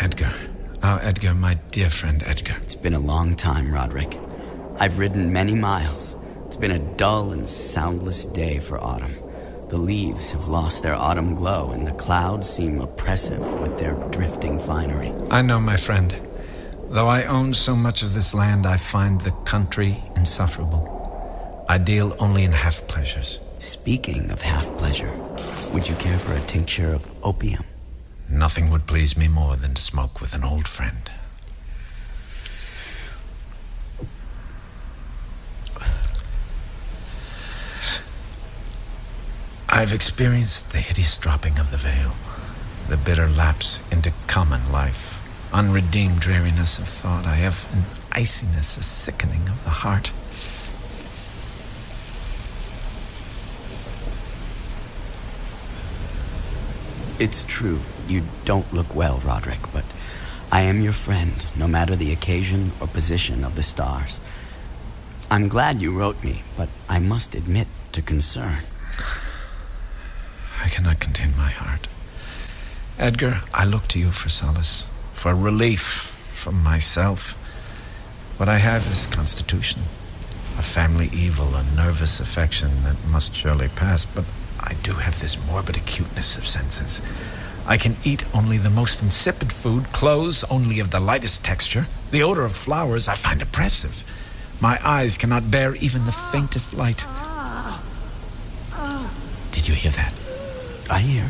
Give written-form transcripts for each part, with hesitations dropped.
Edgar. Oh, Edgar, my dear friend Edgar. It's been a long time, Roderick. I've ridden many miles. It's been a dull and soundless day for autumn. The leaves have lost their autumn glow, and the clouds seem oppressive with their drifting finery. I know, my friend. Though I own so much of this land, I find the country insufferable. I deal only in half pleasures. Speaking of half pleasure, would you care for a tincture of opium? Nothing would please me more than to smoke with an old friend. I've experienced the hideous dropping of the veil, the bitter lapse into common life, unredeemed dreariness of thought. I have an iciness, a sickening of the heart. It's true, you don't look well, Roderick, but I am your friend, no matter the occasion or position of the stars. I'm glad you wrote me, but I must admit to concern. I cannot contain my heart. Edgar, I look to you for solace, for relief from myself. What I have is constitution, a family evil, a nervous affection that must surely pass, but I do have this morbid acuteness of senses. I can eat only the most insipid food, clothes only of the lightest texture. The odor of flowers I find oppressive. My eyes cannot bear even the faintest light. Did you hear that? I hear.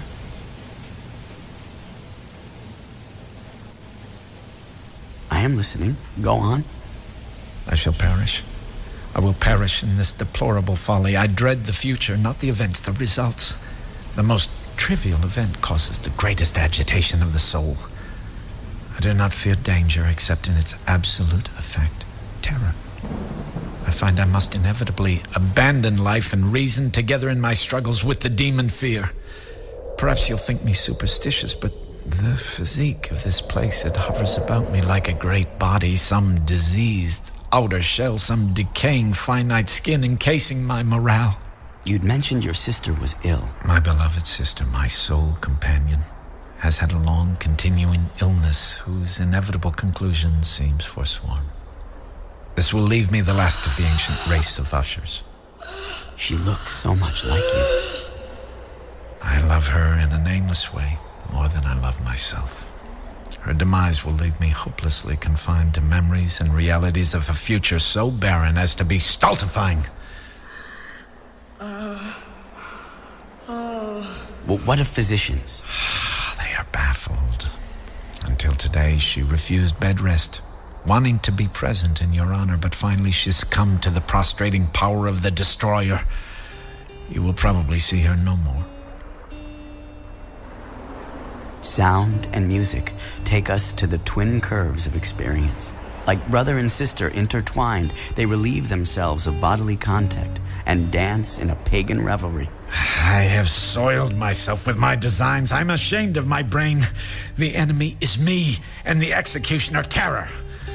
I am listening. Go on. I shall perish. I will perish in this deplorable folly. I dread the future, not the events, the results. The most trivial event causes the greatest agitation of the soul. I do not fear danger except in its absolute effect, terror. I find I must inevitably abandon life and reason together in my struggles with the demon fear. Perhaps you'll think me superstitious, but the physique of this place, it hovers about me like a great body, some diseased outer shell, some decaying finite skin encasing my morale. You'd mentioned your sister was ill. My beloved sister, my sole companion, has had a long continuing illness whose inevitable conclusion seems forsworn. This will leave me the last of the ancient race of ushers. She looks so much like you. I love her in a nameless way, more than I love myself. Her demise will leave me hopelessly confined to memories and realities of a future so barren as to be stultifying. Well, what of physicians? They are baffled. Until today, she refused bed rest, wanting to be present in your honor, but finally she succumbed to the prostrating power of the destroyer. You will probably see her no more. Sound and music take us to the twin curves of experience. Like brother and sister intertwined, they relieve themselves of bodily contact and dance in a pagan revelry. I have soiled myself with my designs. I'm ashamed of my brain. The enemy is me, and the executioner terror.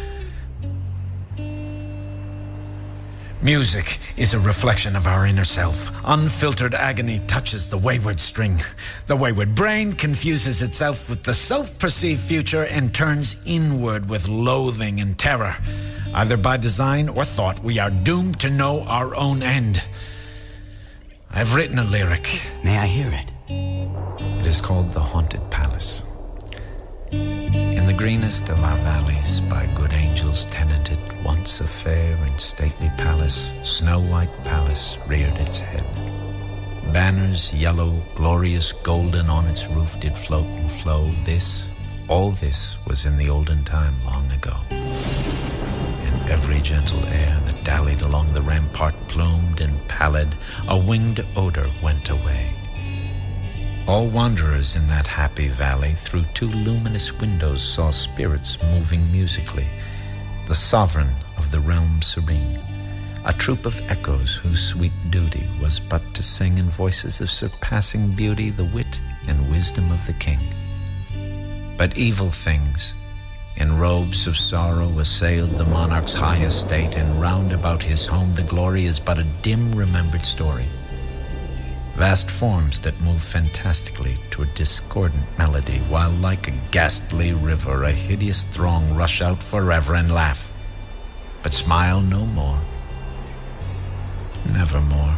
Music is a reflection of our inner self. Unfiltered agony touches the wayward string. The wayward brain confuses itself with the self-perceived future and turns inward with loathing and terror. Either by design or thought, we are doomed to know our own end. I've written a lyric. May I hear it? It is called The Haunted Palace. In the greenest of our valleys, by good angels tenanted, once a fair and stately palace, snow-white palace, reared its head. Banners, yellow, glorious, golden, on its roof did float and flow. All this was in the olden time long ago. In every gentle air that dallied along the rampart, plumed and pallid, a winged odor went away. All wanderers in that happy valley through two luminous windows saw spirits moving musically, the sovereign of the realm serene, a troop of echoes whose sweet duty was but to sing in voices of surpassing beauty the wit and wisdom of the king. But evil things, in robes of sorrow, assailed the monarch's high estate, and round about his home the glory is but a dim remembered story. Vast forms that move fantastically to a discordant melody, while like a ghastly river a hideous throng rush out forever and laugh, but smile no more, nevermore.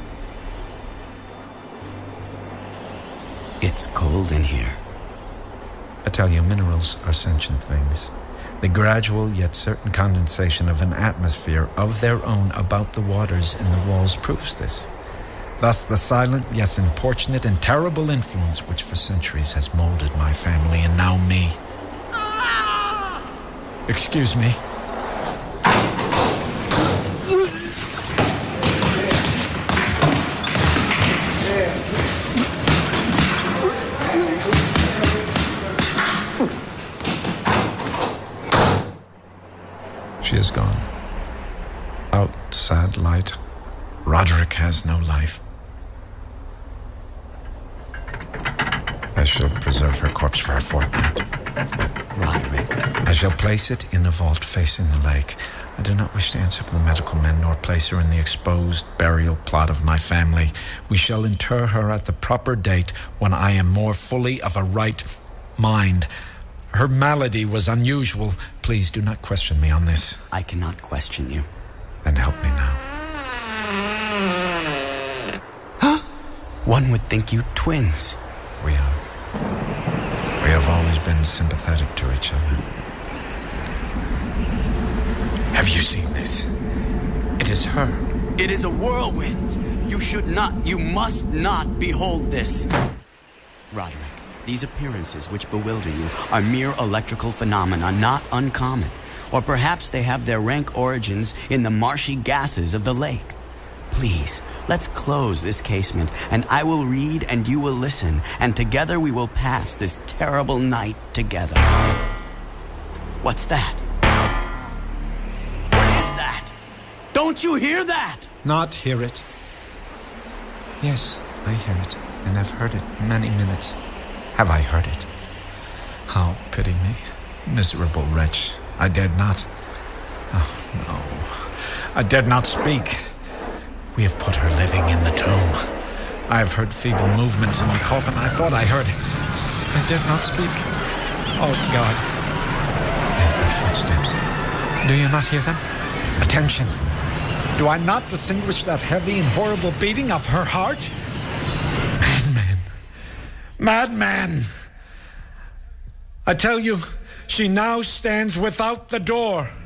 It's cold in here. I tell you, minerals are sentient things. The gradual yet certain condensation of an atmosphere of their own about the waters in the walls proves this. Thus the silent, yes importunate and terrible influence which for centuries has molded my family and now me. Excuse me. She is gone. Out, sad light. Roderick has no life. I shall preserve her corpse for a fortnight. Roderick. I shall place it in a vault facing the lake. I do not wish to answer for the medical men, nor place her in the exposed burial plot of my family. We shall inter her at the proper date, when I am more fully of a right mind. Her malady was unusual. Please do not question me on this. I cannot question you. Then help me now. One would think you twins. We are. We have always been sympathetic to each other. Have you seen this? It is her. It is a whirlwind. You must not behold this. Roderick, these appearances which bewilder you are mere electrical phenomena, not uncommon. Or perhaps they have their rank origins in the marshy gases of the lake. Please, let's close this casement, and I will read and you will listen, and together we will pass this terrible night together. What's that? What is that? Don't you hear that? Not hear it. Yes, I hear it, and I've heard it many minutes. Have I heard it? How pity me, miserable wretch. I dared not. Oh, no. I dared not speak. We have put her living in the tomb. I have heard feeble movements in the coffin. I thought I heard. I dared not speak. Oh, God. I have heard footsteps. Do you not hear them? Attention. Do I not distinguish that heavy and horrible beating of her heart? Madman. Madman. I tell you, she now stands without the door.